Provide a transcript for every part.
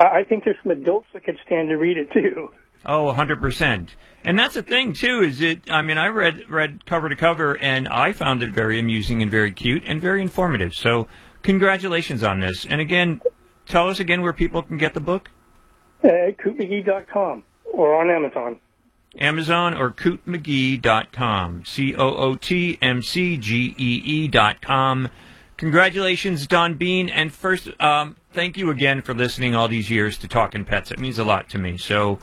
I think there's some adults that could stand to read it too. Oh, 100%. And that's the thing too. I read cover to cover, and I found it very amusing and very cute and very informative. So, congratulations on this. And again, tell us again where people can get the book. CootMcGee.com or on Amazon. Amazon or CootMcGee.com. CootMcgee.com. Congratulations, Don Bean. And first, thank you again for listening all these years to Talking Pets. It means a lot to me. So,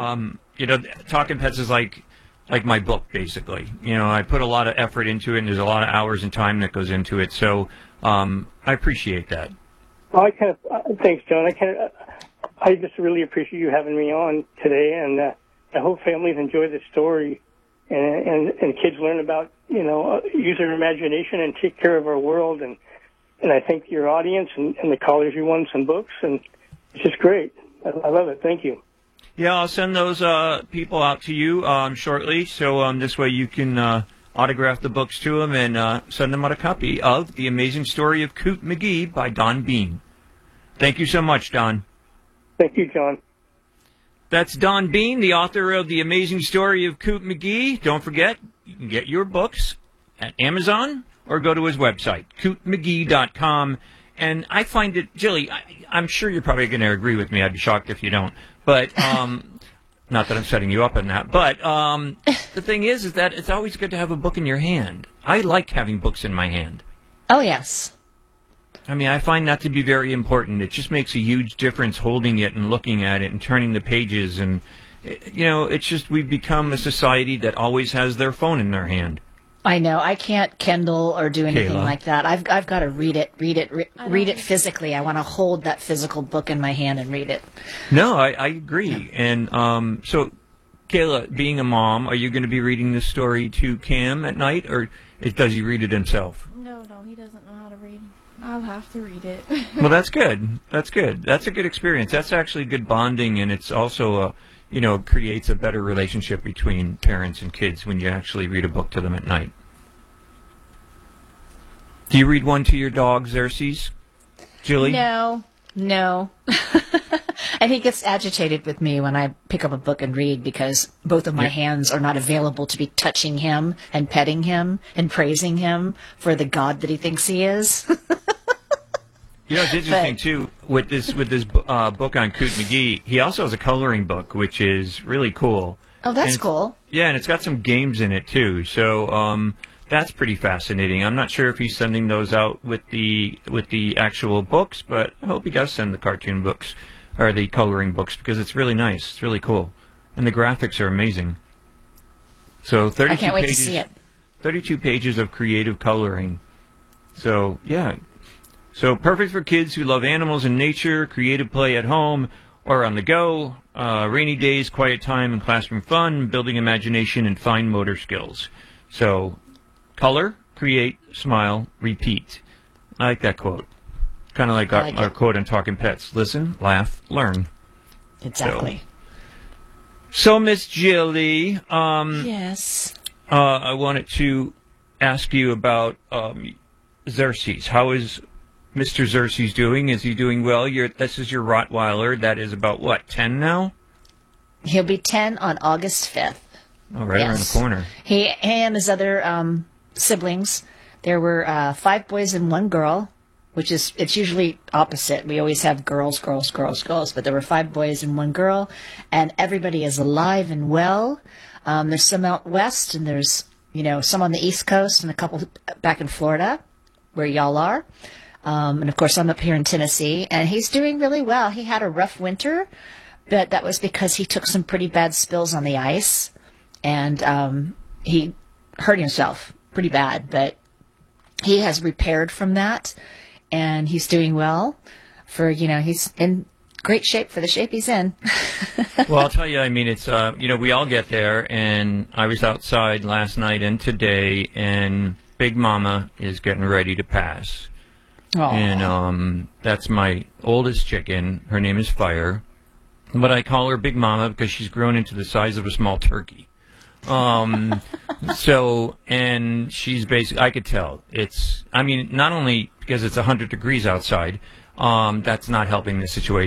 Talking Pets is like my book, basically. I put a lot of effort into it, and there's a lot of hours and time that goes into it. So, I appreciate that. Well, thanks, John. I just really appreciate you having me on today, and I hope families enjoy the story, and kids learn about use their imagination and take care of our world. And I think your audience and the callers, you won some books, and it's just great. I love it. Thank you. Yeah, I'll send those people out to you shortly, so this way you can autograph the books to them and send them out a copy of The Amazing Story of Coot McGee by Don Bean. Thank you so much, Don. Thank you, John. That's Don Bean, the author of The Amazing Story of Coot McGee. Don't forget, you can get your books at Amazon or go to his website, CootMcGee.com. And I find it, Jilly, I'm sure you're probably going to agree with me. I'd be shocked if you don't. But, not that I'm setting you up on that. But the thing is that it's always good to have a book in your hand. I like having books in my hand. Oh, yes. I find that to be very important. It just makes a huge difference holding it and looking at it and turning the pages. And, it's just we've become a society that always has their phone in their hand. I know. I can't Kindle or do anything Kayla. like that. I've got to read it physically. I want to hold that physical book in my hand and read it. No, I agree. And so, Kayla, being a mom, are you going to be reading this story to Cam at night, or does he read it himself? No, he doesn't know how to read. I'll have to read it. Well, that's good. That's good. That's a good experience. That's actually good bonding, and it's also creates a better relationship between parents and kids when you actually read a book to them at night. Do you read one to your dog, Xerxes? Julie? No. And he gets agitated with me when I pick up a book and read because both of my hands are not available to be touching him and petting him and praising him for the God that he thinks he is. It's interesting, too, with this book on Coot McGee, he also has a coloring book, which is really cool. Oh, that's cool. Yeah, and it's got some games in it, too. So that's pretty fascinating. I'm not sure if he's sending those out with the actual books, but I hope he does send the cartoon books or the coloring books because it's really nice. It's really cool. And the graphics are amazing. So 32 I can't wait pages, to see it. 32 pages of creative coloring. So, yeah. So perfect for kids who love animals and nature, creative play at home or on the go, rainy days, quiet time, and classroom fun, building imagination and fine motor skills. So color, create, smile, repeat. I like that quote. Kind of like our quote on Talking Pets. Listen, laugh, learn. Exactly. So Miss Jilly, yes. I wanted to ask you about Xerxes. How is Mr. Xerxes doing? Is he doing well? This is your Rottweiler. That is about, 10 now? He'll be 10 on August 5th. Oh, right around the corner. He and his other siblings, there were 5 boys and 1 girl, it's usually opposite. We always have girls, but there were 5 boys and 1 girl, and everybody is alive and well. There's some out west, and there's, some on the East Coast and a couple back in Florida, where y'all are. And, of course, I'm up here in Tennessee, and he's doing really well. He had a rough winter, but that was because he took some pretty bad spills on the ice, and he hurt himself pretty bad. But he has repaired from that, and he's doing well. He's in great shape for the shape he's in. Well, I'll tell you, it's, we all get there, and I was outside last night and today, and Big Mama is getting ready to pass. Aww. And that's my oldest chicken. Her name is Fire. But I call her Big Mama because she's grown into the size of a small turkey. And she's basically, I could tell. Not only because it's 100 degrees outside, that's not helping the situation.